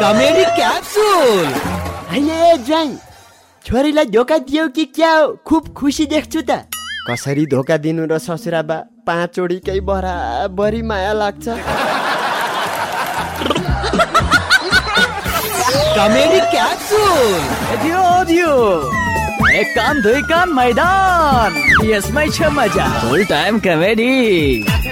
Comedy capsule. ए ज्वाइँ, छोरीलाई धोका दियो कि क्या हो? खुब खुसी देख्छु त। कसरी धोका दिनु र ससुराबा, 5 जोडीकै बराबरी माया लाग्छ। Comedy capsule. दियो एक कान दुई कान मैदान, यसमै छ मजा। फुल टाइम कमेडी।